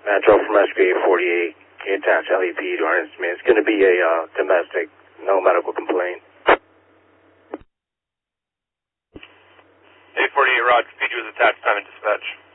Matt Joe from SBA 48. Can you attach LEP to our instrument? It's going to be a domestic, no medical complaint. A48 Rod, feed you with attached time and dispatch.